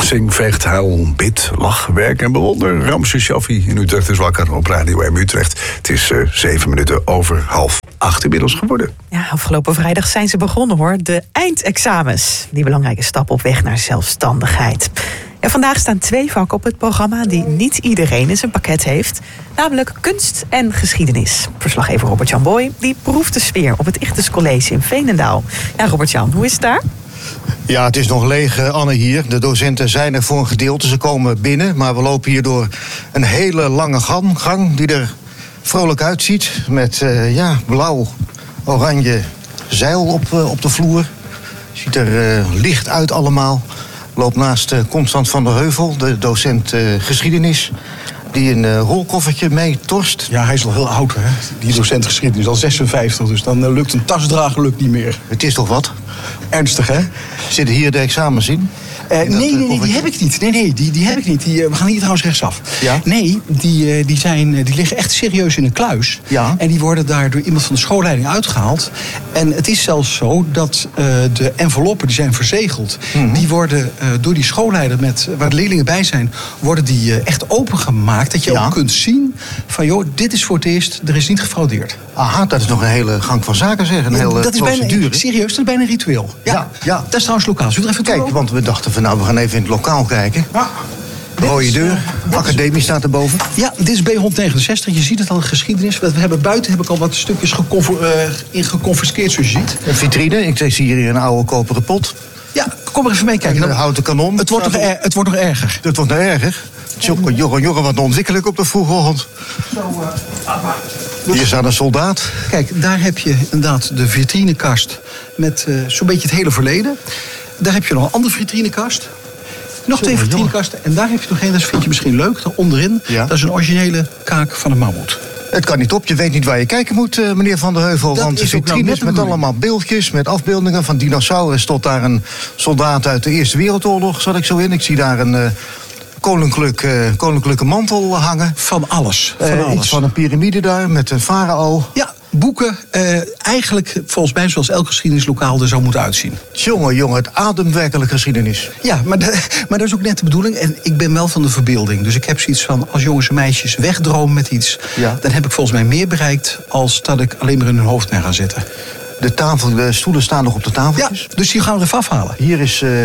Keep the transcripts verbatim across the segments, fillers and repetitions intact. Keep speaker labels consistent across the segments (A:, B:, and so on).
A: Zing, vecht, huil, bid, lach, werk en bewonder. Ramses Shaffi in Utrecht is wakker op Radio M Utrecht. Het is uh, zeven minuten over half acht inmiddels geworden.
B: Ja, afgelopen vrijdag zijn ze begonnen hoor. De eindexamens. Die belangrijke stap op weg naar zelfstandigheid. En vandaag staan twee vakken op het programma die niet iedereen in zijn pakket heeft. Namelijk kunst en geschiedenis. Verslaggever Robert-Jan Boy die proeft de sfeer op het Ichthus College in Veenendaal. Ja, Robert-Jan, hoe is het daar?
C: Ja, het is nog leeg, Anne, hier. De docenten zijn er voor een gedeelte. Ze komen binnen, maar we lopen hier door een hele lange gang, gang die er vrolijk uitziet. Met uh, ja, blauw-oranje zeil op, uh, op de vloer. Ziet er uh, licht uit allemaal. Loopt naast uh, Constant van der Heuvel, de docent uh, geschiedenis, die een uh, rolkoffertje mee torst.
D: Ja, hij is al heel oud, hè? Die docent geschiedenis, al zesenvijftig. Dus dan uh, lukt een tasdrager lukt niet meer.
C: Het is toch wat?
D: Ernstig, hè?
C: Zitten hier de examens in?
D: Uh, nee, nee, nee, die heb ik niet. Nee, nee, die, die heb ik niet. Die, uh, we gaan hier trouwens rechtsaf.
C: Ja?
D: Nee, die, uh, die, zijn, uh, die liggen echt serieus in een kluis.
C: Ja?
D: En die worden daar door iemand van de schoolleiding uitgehaald. En het is zelfs zo dat uh, de enveloppen, die zijn verzegeld. Mm-hmm. Die worden uh, door die schoolleider, met, waar de leerlingen bij zijn, worden die uh, echt opengemaakt. Dat je ja? ook kunt zien van, joh, dit is voor het eerst, er is niet gefraudeerd.
C: Aha, dat is nog een hele gang van zaken, zeg. Een
D: ja,
C: hele
D: dat is
C: procedure.
D: Bijna, serieus, dat is bijna een ritueel. Ja, ja, ja. Dat is trouwens lokaal. Zullen we even
C: Kijk, want we dachten van, nou, we gaan even in het lokaal kijken. Ja. Rode deur, uh, academie staat erboven.
D: Ja, dit is B honderdnegenenzestig. Je ziet het al in geschiedenis. We hebben buiten heb ik al wat stukjes geconf- uh, in geconfiskeerd, zoals je ziet.
C: Een vitrine, ik zie hier een oude koperen pot.
D: Ja, kom maar even meekijken.
C: Een houten kanon.
D: Het wordt, nog er, het wordt nog erger.
C: Het wordt nog erger. Jongen, jongen, jongen, wat onzikkelijk op de vroege ochtend. Zo, uh, hier staat een soldaat.
D: Kijk, daar heb je inderdaad de vitrinekast met uh, zo'n beetje het hele verleden. Daar heb je nog een andere vitrinekast. Nog twee vitrinekasten. En daar heb je nog één, dat vind je misschien leuk. Daar onderin, ja? Dat is een originele kaak van een mammoet.
C: Het kan niet op, je weet niet waar je kijken moet, uh, meneer Van der Heuvel. Dat want de vitrines nou met allemaal beeldjes, met afbeeldingen van dinosaurus tot daar een soldaat uit de Eerste Wereldoorlog, zat ik zo in. Ik zie daar een uh, koninklijk, uh, koninklijke mantel hangen.
D: Van alles. Van
C: uh,
D: alles.
C: Iets van een piramide daar met een farao.
D: Ja. Boeken, eh, eigenlijk volgens mij zoals elk geschiedenislokaal er zou moeten uitzien.
C: Jongen, jongen, het ademt werkelijk geschiedenis.
D: Ja, maar, de, maar dat is ook net de bedoeling. En ik ben wel van de verbeelding. Dus ik heb zoiets van, als jongens en meisjes wegdromen met iets, ja? Dan heb ik volgens mij meer bereikt als dat ik alleen maar in hun hoofd mee ga zitten.
C: De, tafel, de stoelen staan nog op de tafeltjes?
D: Ja, dus die gaan we er even afhalen.
C: Hier is... Uh...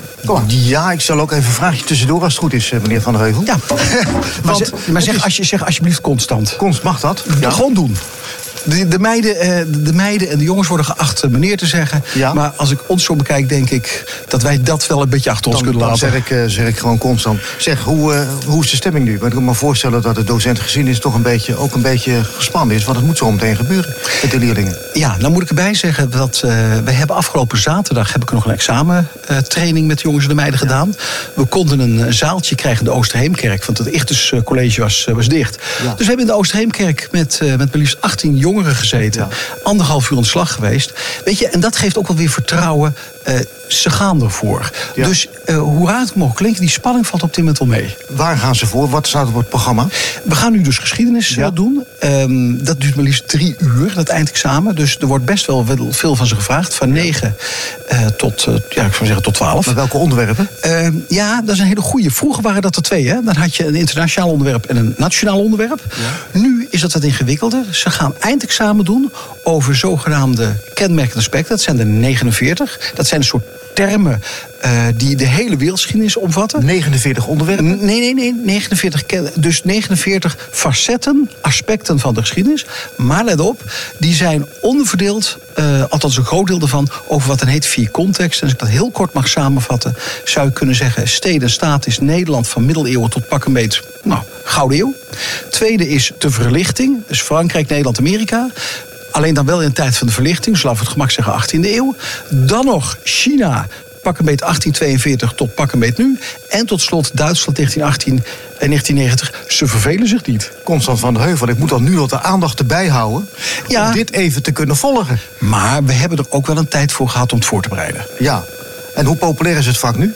C: Ja, ik zal ook even een vraagje tussendoor als het goed is, meneer Van der Heuvel.
D: Ja, maar, zeg, maar zeg, als je, zeg alsjeblieft constant.
C: Konst, mag dat?
D: Ja. Gewoon doen. De, de, meiden, de meiden en de jongens worden geacht meneer te zeggen. Ja. Maar als ik ons zo bekijk, denk ik dat wij dat wel een beetje achter ons
C: dan,
D: kunnen
C: dan
D: laten.
C: Dan zeg ik, zeg ik gewoon constant. Zeg, hoe, uh, hoe is de stemming nu? Want ik kan me voorstellen dat de docent geschiedenis toch een beetje, ook een beetje gespannen is. Want het moet zo meteen gebeuren met de leerlingen.
D: Ja, dan moet ik erbij zeggen dat uh, wij hebben afgelopen zaterdag heb ik nog een examentraining uh, met de jongens en de meiden ja. gedaan. We konden een zaaltje krijgen in de Oosterheemkerk. Want het Ichthus College was, uh, was dicht. Ja. Dus we hebben in de Oosterheemkerk met, uh, met maar liefst achttien jongeren gezeten. Ja. Anderhalf uur aan de slag geweest. Weet je, en dat geeft ook wel weer vertrouwen. Uh, ze gaan ervoor. Ja. Dus uh, hoe raar het mogelijk klinkt, die spanning valt op dit moment wel mee.
C: Waar gaan ze voor? Wat staat op het programma?
D: We gaan nu dus geschiedenis ja. doen. Um, dat duurt maar liefst drie uur, dat eindexamen. Dus er wordt best wel veel van ze gevraagd. Van negen uh, tot, uh, ja, ik zou zeggen, tot twaalf.
C: Maar welke onderwerpen?
D: Uh, ja, dat is een hele goeie. Vroeger waren dat er twee. Hè? Dan had je een internationaal onderwerp en een nationaal onderwerp. Ja. Nu is dat wat ingewikkelder. Ze gaan eindexamen doen over zogenaamde kenmerkende aspecten. Dat zijn er negenenveertig. Dat zijn een soort termen uh, die de hele wereldgeschiedenis omvatten.
C: negenenveertig onderwerpen?
D: Nee, nee, nee. negenenveertig, dus negenenveertig facetten, aspecten van de geschiedenis. Maar let op, die zijn onderverdeeld, uh, althans een groot deel daarvan, over wat dan heet vier context. En als ik dat heel kort mag samenvatten, zou ik kunnen zeggen, steden en staat is Nederland van middeleeuwen tot pak een beet, nou, Gouden Eeuw. Tweede is de verlichting, dus Frankrijk, Nederland, Amerika. Alleen dan wel in de tijd van de verlichting, dus laten we het gemak zeggen achttiende eeuw. Dan nog China, pak een beet achttien tweeënveertig tot pak een beet nu. En tot slot Duitsland negentien achttien en negentien negentig. Ze vervelen zich niet.
C: Constant van der Heuvel, ik moet dan nu al de aandacht erbij houden ja. om dit even te kunnen volgen.
D: Maar we hebben er ook wel een tijd voor gehad om het voor te bereiden.
C: Ja. En hoe populair is het vak nu?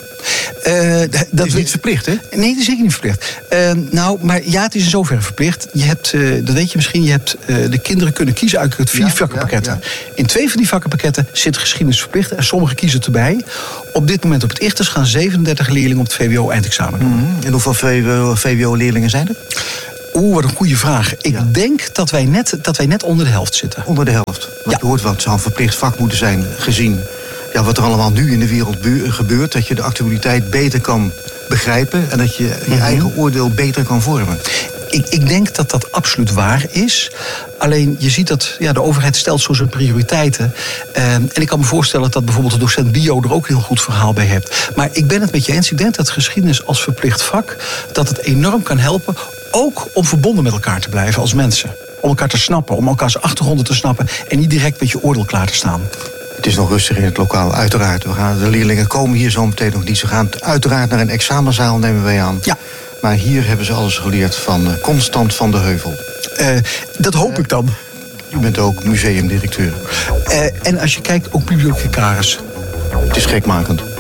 D: Uh, dat
C: Het is niet verplicht, hè?
D: Nee, dat is zeker niet verplicht. Uh, nou, maar ja, het is in zoverre verplicht. Je hebt, uh, dat weet je misschien, je hebt, uh, de kinderen kunnen kiezen uit vier ja, vakkenpakketten. Ja, ja. In twee van die vakkenpakketten zit geschiedenis verplicht en sommigen kiezen het erbij. Op dit moment op het Ichthus gaan zevenendertig leerlingen op het V W O-eindexamen.
C: Mm-hmm. En hoeveel V W O-leerlingen zijn er?
D: Oeh, wat een goede vraag. Ik ja. denk dat wij, net, dat wij net onder de helft zitten.
C: Onder de helft? Want ja. je hoort wat, het zou een verplicht vak moeten zijn gezien ja, wat er allemaal nu in de wereld gebeurt. Dat je de actualiteit beter kan begrijpen en dat je je mm-hmm. eigen oordeel beter kan vormen.
D: Ik, ik denk dat dat absoluut waar is. Alleen je ziet dat ja, de overheid stelt zo zijn prioriteiten. Uh, en ik kan me voorstellen dat bijvoorbeeld de docent bio er ook een heel goed verhaal bij hebt. Maar ik ben het met je eens. Ik denk dat geschiedenis als verplicht vak dat het enorm kan helpen. Ook om verbonden met elkaar te blijven als mensen. Om elkaar te snappen, om elkaars achtergronden te snappen. En niet direct met je oordeel klaar te staan.
C: Het is nog rustig in het lokaal, uiteraard. We gaan, de leerlingen komen hier zo meteen nog niet. Ze gaan uiteraard naar een examenzaal, nemen wij aan.
D: Ja.
C: Maar hier hebben ze alles geleerd van uh, Constant van de Heuvel.
D: Uh, dat hoop uh, ik dan.
C: U bent ook museumdirecteur.
D: Uh, en als je kijkt, ook bibliothecaris.
C: Het is gekmakend.